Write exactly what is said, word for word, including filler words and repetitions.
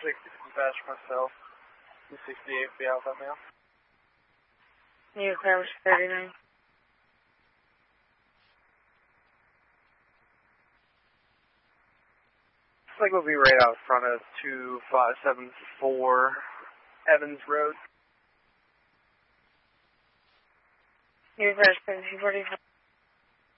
sixty dispatch myself. two sixty-eight, be out that now. New Clear thirty-nine. Looks like we'll be right out front of two five seven four Evans Road. New Clear seventeen forty-five.